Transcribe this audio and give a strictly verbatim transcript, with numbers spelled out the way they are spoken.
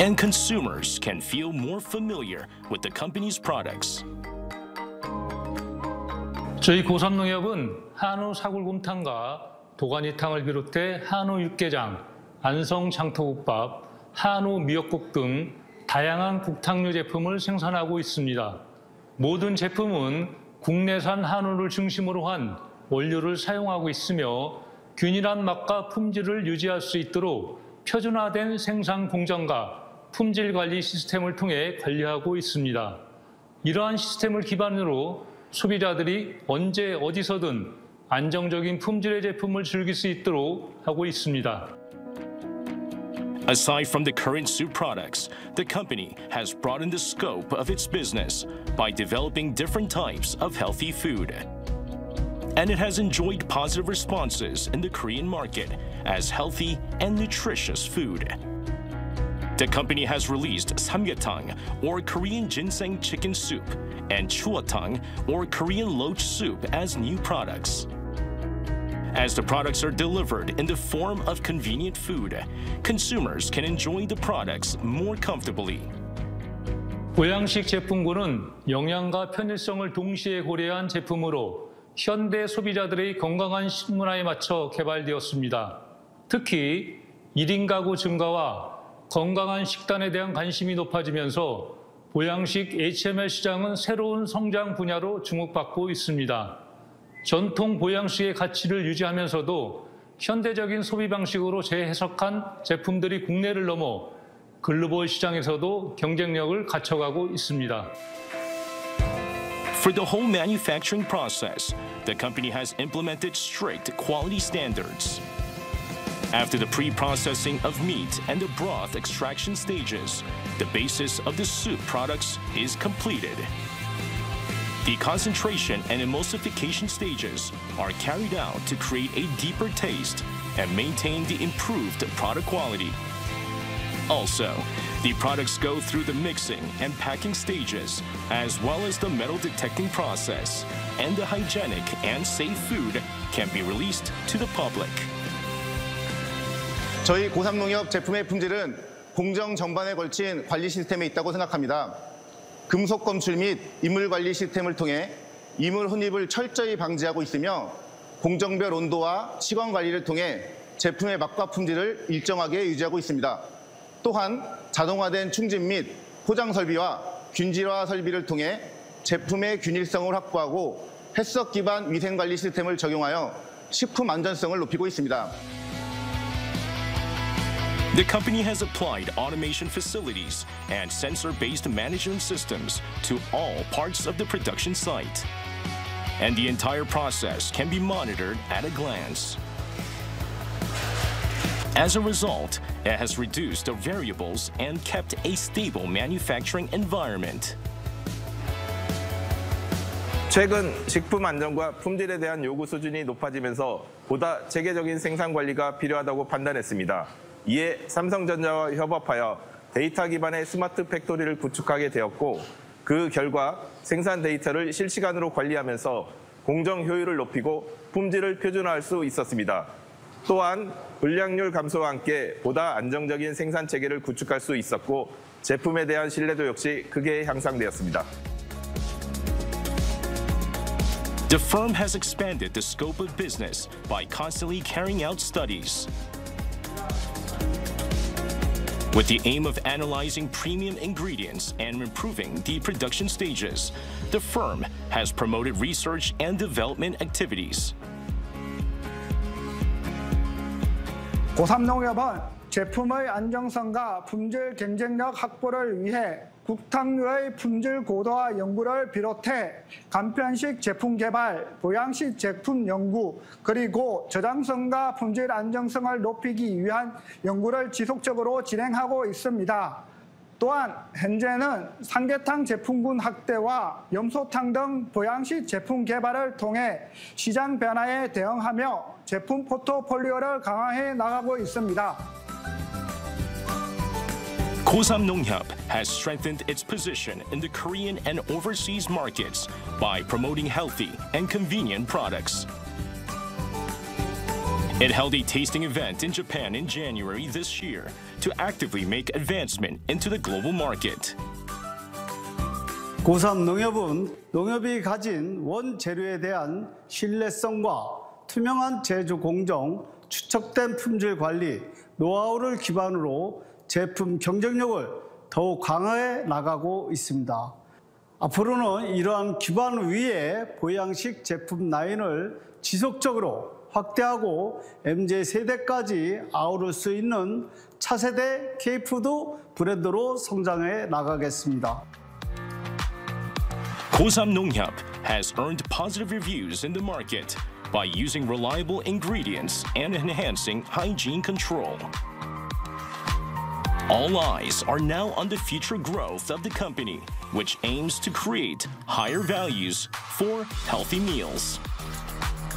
and consumers can feel more familiar with the company's products. 저희 고삼농협은 한우 사골곰탕과 도가니탕을 비롯해 한우 육개장, 안성 장터국밥, 한우 미역국 등 다양한 국탕류 제품을 생산하고 있습니다. 모든 제품은 국내산 한우를 중심으로 한 원료를 사용하고 있으며 균일한 맛과 품질을 유지할 수 있도록 표준화된 생산 공정과 품질 관리 시스템을 통해 관리하고 있습니다. 이러한 시스템을 기반으로 소비자들이 언제 어디서든 안정적인 품질의 제품을 즐길 수 있도록 하고 있습니다. Aside from the current soup products, the company has broadened the scope of its business by developing different types of healthy food. And it has enjoyed positive responses in the Korean market as healthy and nutritious food. The company has released samgyetang, or Korean ginseng chicken soup, and chuotang, or Korean loach soup as new products. As the products are delivered in the form of convenient food, consumers can enjoy the products more comfortably. 보양식 제품군은 영양과 편의성을 동시에 고려한 제품으로 현대 소비자들의 건강한 식문화에 맞춰 개발되었습니다. 특히 일 인 가구 증가와 건강한 식단에 대한 관심이 높아지면서 보양식 에이치엠엘 시장은 새로운 성장 분야로 주목받고 있습니다. 전통 보양식의 가치를 유지하면서도 현대적인 소비 방식으로 재해석한 제품들이 국내를 넘어 글로벌 시장에서도 경쟁력을 갖춰가고 있습니다. For the whole manufacturing process, the company has implemented strict quality standards. After the pre-processing of meat and the broth extraction stages, the basis of the soup products is completed. The concentration and emulsification stages are carried out to create a deeper taste and maintain the improved product quality. Also, the products go through the mixing and packing stages, as well as the metal detecting process, and the hygienic and safe food can be released to the public. 저희 고삼농협 제품의 품질은 공정 전반에 걸친 관리 시스템에 있다고 생각합니다. 금속 검출 및 이물 관리 시스템을 통해 이물 혼입을 철저히 방지하고 있으며 공정별 온도와 시간 관리를 통해 제품의 맛과 품질을 일정하게 유지하고 있습니다. 또한 자동화된 충진 및 포장 설비와 균질화 설비를 통해 제품의 균일성을 확보하고 햇석 기반 위생 관리 시스템을 적용하여 식품 안전성을 높이고 있습니다. The company has applied automation facilities and sensor-based management systems to all parts of the production site. And the entire process can be monitored at a glance. As a result, it has reduced the variables and kept a stable manufacturing environment. 최근 식품 안전과 품질에 대한 요구 수준이 높아지면서 보다 체계적인 생산 관리가 필요하다고 판단했습니다. 이에 삼성전자와 협업하여 데이터 기반의 스마트 팩토리를 구축하게 되었고, 그 결과 생산 데이터를 실시간으로 관리하면서 공정 효율을 높이고 품질을 표준화할 수 있었습니다. 또한 불량률 감소와 함께 보다 안정적인 생산 체계를 구축할 수 있었고, 제품에 대한 신뢰도 역시 크게 향상되었습니다. The firm has expanded the scope of business by constantly carrying out studies. With the aim of analyzing premium ingredients and improving the production stages, the firm has promoted research and development activities. 고삼농협은 제품의 안정성과 품질 경쟁력 확보를 위해 국탕류의 품질 고도화 연구를 비롯해 간편식 제품 개발, 보양식 제품 연구, 그리고 저장성과 품질 안정성을 높이기 위한 연구를 지속적으로 진행하고 있습니다. 또한 현재는 삼계탕 제품군 확대와 염소탕 등 보양식 제품 개발을 통해 시장 변화에 대응하며 제품 포트폴리오를 강화해 나가고 있습니다. 고삼농협 has strengthened its position in the Korean and overseas markets by promoting healthy and convenient products. It held a tasting event in Japan in January this year to actively make advancement into the global market. 고삼 농협은 농협이 가진 원재료에 대한 신뢰성과 투명한 제조 공정, 추적된 품질 관리, 노하우를 기반으로 제품 경쟁력을 더욱 강화해 나가고 있습니다. 앞으로는 이러한 기반 위에 보양식 제품 라인을 지속적으로 확대하고 엠지 세대까지 아우를 수 있는 차세대 K푸드 브랜드로 성장해 나가겠습니다. 고삼농협 has earned positive reviews in the market by using reliable ingredients and enhancing hygiene control. All eyes are now on the future growth of the company, which aims to create higher values for healthy meals.